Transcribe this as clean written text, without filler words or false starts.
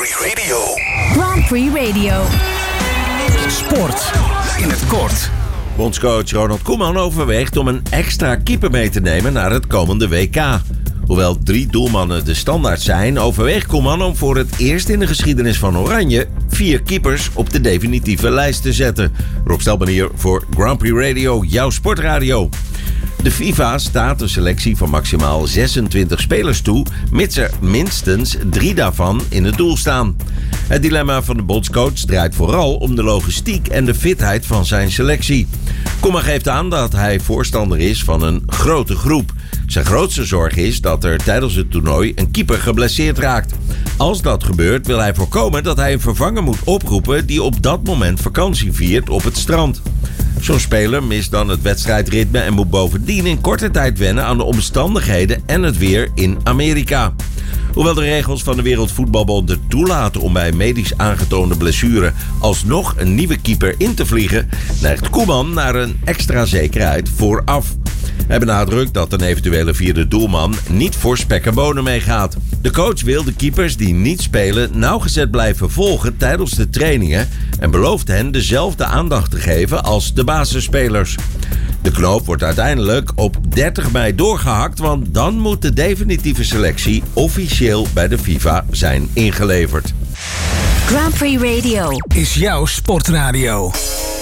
Prix Radio. Grand Prix Radio. Sport in het kort. Bondscoach Ronald Koeman overweegt om een extra keeper mee te nemen naar het komende WK. Hoewel 3 doelmannen de standaard zijn, overweegt Koeman om voor het eerst in de geschiedenis van Oranje 4 keepers op de definitieve lijst te zetten. Rob Stelbanier voor Grand Prix Radio, jouw sportradio. De FIFA staat een selectie van maximaal 26 spelers toe, mits er minstens 3 daarvan in het doel staan. Het dilemma van de bondscoach draait vooral om de logistiek en de fitheid van zijn selectie. Koeman geeft aan dat hij voorstander is van een grote groep. Zijn grootste zorg is dat er tijdens het toernooi een keeper geblesseerd raakt. Als dat gebeurt wil hij voorkomen dat hij een vervanger moet oproepen die op dat moment vakantie viert op het strand. Zo'n speler mist dan het wedstrijdritme en moet bovendien in korte tijd wennen aan de omstandigheden en het weer in Amerika. Hoewel de regels van de Wereldvoetbalbond het toelaten om bij medisch aangetoonde blessure alsnog een nieuwe keeper in te vliegen, neigt Koeman naar een extra zekerheid vooraf. Hij benadrukt dat een eventuele 4e doelman niet voor spek en bonen meegaat. De coach wil de keepers die niet spelen nauwgezet blijven volgen tijdens de trainingen en belooft hen dezelfde aandacht te geven als de basisspelers. De knoop wordt uiteindelijk op 30 mei doorgehakt, want dan moet de definitieve selectie officieel bij de FIFA zijn ingeleverd. Grand Prix Radio Is jouw sportradio.